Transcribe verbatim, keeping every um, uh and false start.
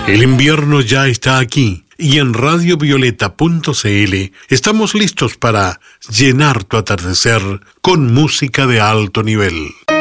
El invierno ya está aquí y en radio violeta punto c l estamos listos para llenar tu atardecer con música de alto nivel.